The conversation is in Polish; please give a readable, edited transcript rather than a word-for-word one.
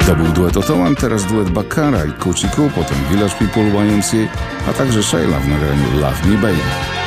To był duet Otoman, teraz duet Bakara i Kuchiku, potem Village People YMCA, a także Sheila w nagraniu Love Me Baby.